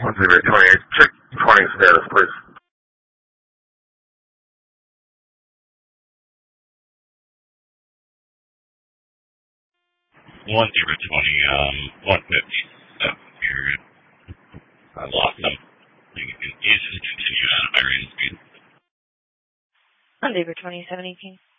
1028. Check 20 status, please. 1020, 157 period. I lost them. You can easily continue at a high rate of speed. Monday, 2017.